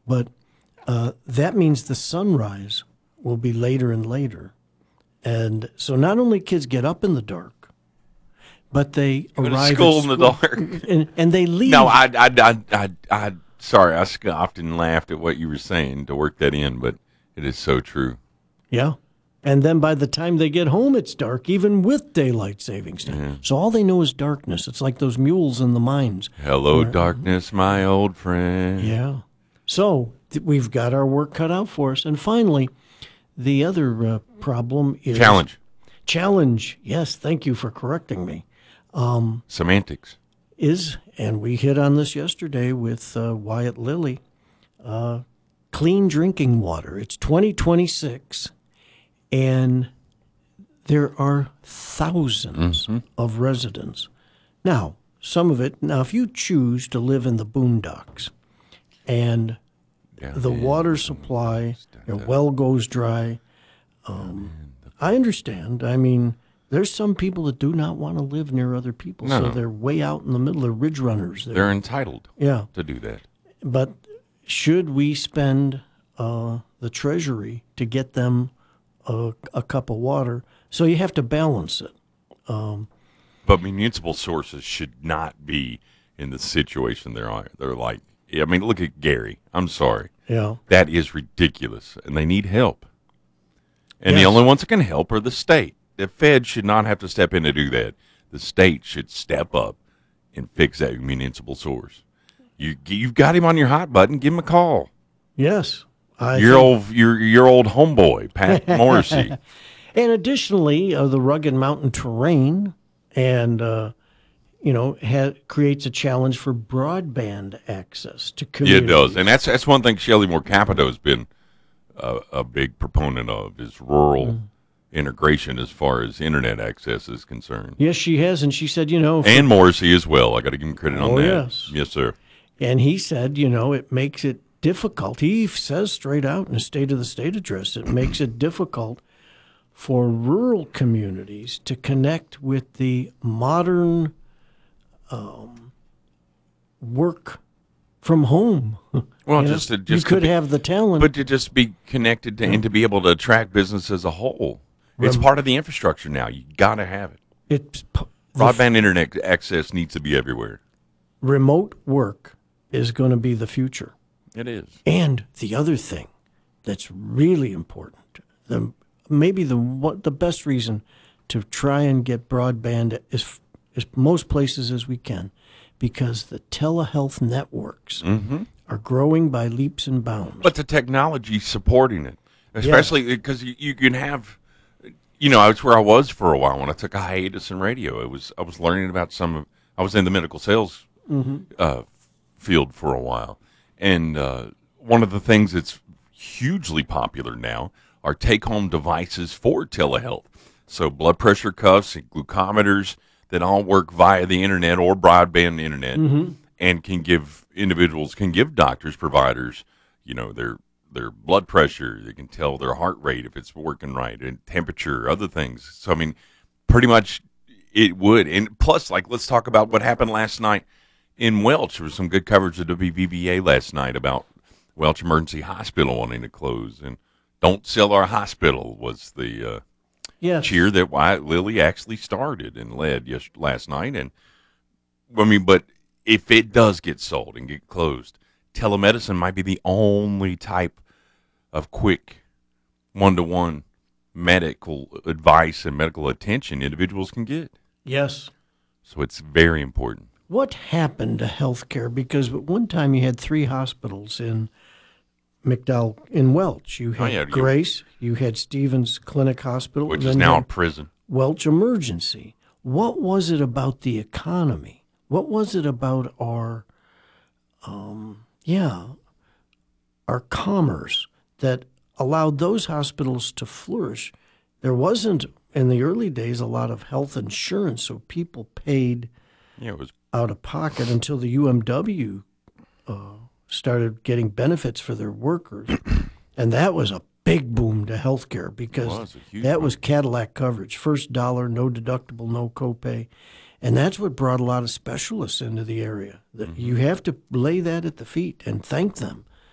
But that means the sunrise will be later and later. And so not only kids get up in the dark, but they arrive at school in the dark. and they leave. No, sorry, I scoffed and laughed at what you were saying to work that in, but it is so true. Yeah. And then by the time they get home, it's dark, even with daylight savings time. Yeah. So all they know is darkness. It's like those mules in the mines. Hello, darkness, my old friend. Yeah. So we've got our work cut out for us. And finally, the other problem is... Challenge. Yes, thank you for correcting me. Semantics. And we hit on this yesterday with Wyatt Lilly, clean drinking water. It's 2026, and there are thousands of residents. Now, if you choose to live in the boondocks and the water supply, your well goes dry, I understand. I mean, there's some people that do not want to live near other people, so they're way out in the middle of ridge runners. They're entitled to do that. But should we spend the Treasury to get them a cup of water? So you have to balance it. But municipal sources should not be in the situation they're on. They're like, I mean, look at Gary. I'm sorry. Yeah. That is ridiculous, and they need help. And the only ones that can help are the state. The Fed should not have to step in to do that. The state should step up and fix that municipal source. You've got him on your hot button. Give him a call. Yes. Your old homeboy, Pat Morrissey. And additionally, the rugged mountain terrain and creates a challenge for broadband access to communities. Yeah, it does, and that's one thing Shelley Moore Capito has been a big proponent of, is rural integration as far as internet access is concerned. Yes, she has, and she said, and Morrissey as well. I got to give him credit on that. Yes, sir. And he said, it makes it difficult. He says straight out in the State of the State address, it makes it difficult for rural communities to connect with the modern work from home. Well, you could have the talent, but to just be connected to and to be able to attract business as a whole. It's part of the infrastructure now. You got to have it. Broadband internet access needs to be everywhere. Remote work is going to be the future. It is. And the other thing that's really important, maybe the best reason to try and get broadband as most places as we can, because the telehealth networks are growing by leaps and bounds. But the technology supporting it, especially because you can have, it's where I was for a while when I took a hiatus in radio. I was learning about I was in the medical sales field for a while. And one of the things that's hugely popular now are take-home devices for telehealth. So blood pressure cuffs and glucometers that all work via the internet or broadband internet and can give doctors, providers, their blood pressure. They can tell their heart rate if it's working right, and temperature, other things. So, I mean, pretty much it would. And plus, let's talk about what happened last night in Welch. There was some good coverage of WVVA last night about Welch Emergency Hospital wanting to close. And don't sell our hospital was the cheer that Wyatt Lilly actually started and led last night. And but if it does get sold and get closed, telemedicine might be the only type of quick one-to-one medical advice and medical attention individuals can get. Yes. So it's very important. What happened to healthcare? Because at one time you had 3 hospitals in McDowell in Welch. You had Grace, you had Stevens Clinic Hospital, which is now a prison. Welch Emergency. What was it about the economy? What was it about our commerce that allowed those hospitals to flourish? There wasn't in the early days a lot of health insurance, so people paid out of pocket until the UMW started getting benefits for their workers. And that was a big boom to healthcare because that was Cadillac coverage. First dollar, no deductible, no copay. And that's what brought a lot of specialists into the area. You have to lay that at the feet and thank them